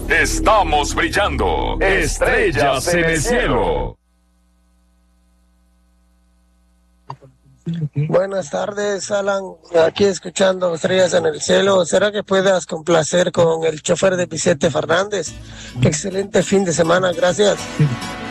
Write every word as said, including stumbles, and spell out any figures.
Estamos brillando. Estrellas en el cielo. Buenas tardes, Alan. Aquí escuchando Estrellas en el Cielo. ¿Será que puedas complacer con el chofer de Vicente Fernández? Excelente fin de semana, gracias.